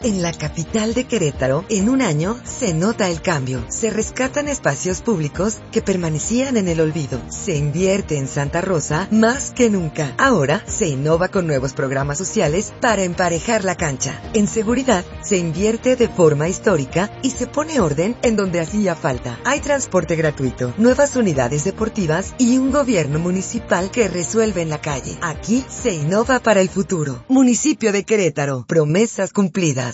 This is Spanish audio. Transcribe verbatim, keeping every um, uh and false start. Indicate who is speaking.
Speaker 1: En la capital de Querétaro, en un año, se nota el cambio. Se rescatan espacios públicos que permanecían en el olvido. Se invierte en Santa Rosa más que nunca. Ahora, se innova con nuevos programas sociales para emparejar la cancha. En seguridad, se invierte de forma histórica y se pone orden en donde hacía falta. Hay transporte gratuito, nuevas unidades deportivas y un gobierno municipal que resuelve en la calle. Aquí se innova para el futuro. Municipio de Querétaro. Promesas cumplidas.